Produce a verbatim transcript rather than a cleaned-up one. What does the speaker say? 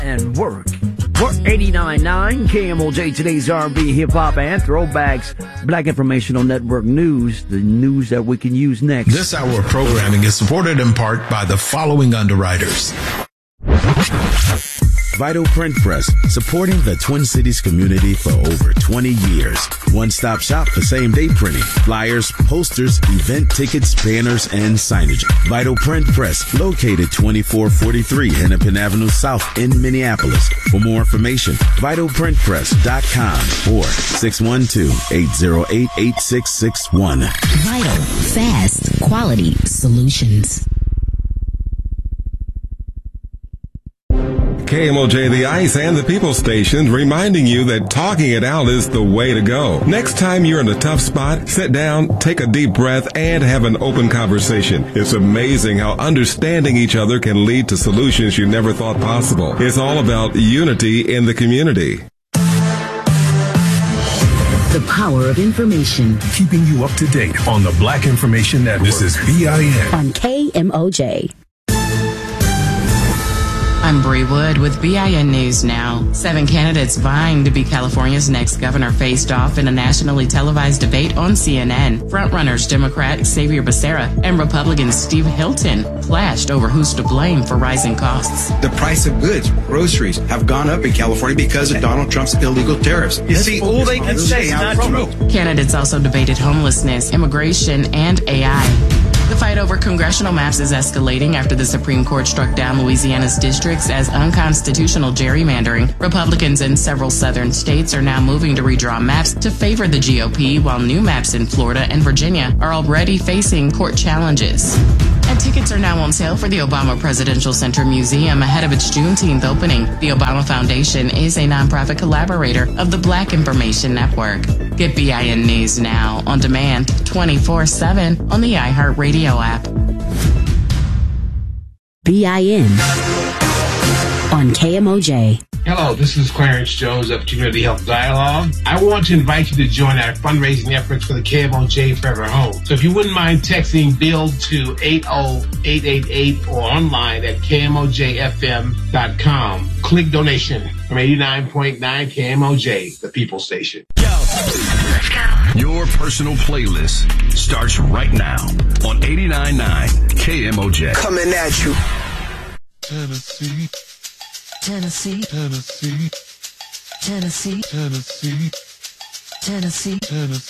and work. We're eighty-nine point nine K M O J, today's R and B, hip-hop, and throwbacks. Black Informational Network News, the news that we can use next. This hour of programming is supported in part by the following underwriters. Vital Print Press, supporting the Twin Cities community for over twenty years. One-stop shop for same-day printing, flyers, posters, event tickets, banners, and signage. Vital Print Press, located twenty-four forty-three Hennepin Avenue South in Minneapolis. For more information, vital print press dot com or six one two, eight zero eight, eight six six one. Vital, fast, quality solutions. K M O J, The Ice, and the People Station, reminding you that talking it out is the way to go. Next time you're in a tough spot, sit down, take a deep breath, and have an open conversation. It's amazing how understanding each other can lead to solutions you never thought possible. It's all about unity in the community. The power of information. Keeping you up to date on the Black Information Network. This is B I N. On K M O J. I'm Bree Wood with B I N News Now. Seven candidates vying to be California's next governor faced off in a nationally televised debate on C N N. Frontrunners Democrat Xavier Becerra and Republican Steve Hilton clashed over who's to blame for rising costs. The price of goods, groceries, have gone up in California because of Donald Trump's illegal tariffs. You see, all they can say is not true. Candidates also debated homelessness, immigration, and A I. The fight over congressional maps is escalating after the Supreme Court struck down Louisiana's districts as unconstitutional gerrymandering. Republicans in several southern states are now moving to redraw maps to favor the G O P, while new maps in Florida and Virginia are already facing court challenges. And tickets are now on sale for the Obama Presidential Center Museum ahead of its Juneteenth opening. The Obama Foundation is a nonprofit collaborator of the Black Information Network. Get B I N News Now on demand twenty-four seven on the iHeartRadio app. B I N on K M O J. Hello, this is Clarence Jones of Community Health Dialogue. I want to invite you to join our fundraising efforts for the K M O J Forever Home. So if you wouldn't mind texting BUILD to eight oh eight eight eight or online at K M O J F M dot com. Click donation from eighty-nine point nine K M O J, the People Station. Yo, let's go. Your personal playlist starts right now on eighty-nine point nine K M O J. Coming at you. Tennessee. Tennessee, Tennessee, Tennessee, Tennessee, Tennessee, Tennessee.